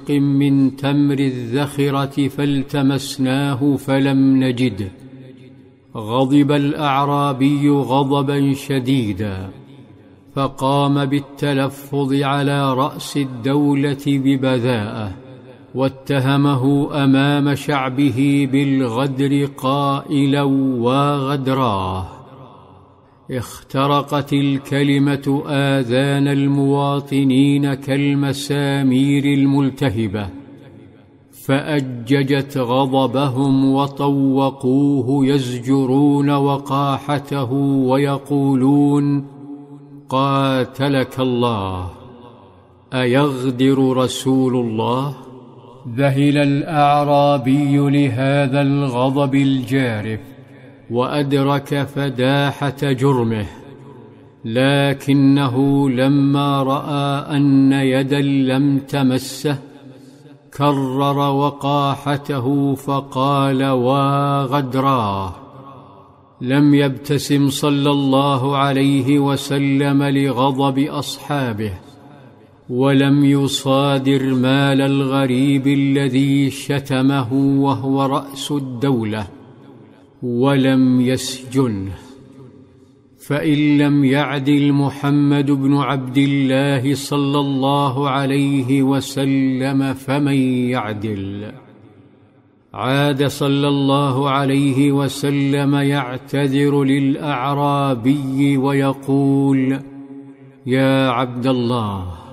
سوق من تمر الذخرة فالتمسناه فلم نجده. غضب الأعرابي غضبا شديدا، فقام بالتلفظ على رأس الدولة ببذاءة، واتهمه أمام شعبه بالغدر قائلا: وغدراه. اخترقت الكلمة آذان المواطنين كالمسامير الملتهبة، فأججت غضبهم وطوقوه يزجرون وقاحته ويقولون: قاتلك الله، أيغدر رسول الله؟ ذهل الأعرابي لهذا الغضب الجارف، وأدرك فداحة جرمه، لكنه لما رأى أن يدا لم تمسه كرر وقاحته فقال: وغدراه. لم يبتسم صلى الله عليه وسلم لغضب أصحابه، ولم يصادر مال الغريب الذي شتمه وهو رأس الدولة، ولم يسجنه. فإن لم يعدل محمد بن عبد الله صلى الله عليه وسلم فمن يعدل؟ عاد صلى الله عليه وسلم يعتذر للأعرابي ويقول: يا عبد الله،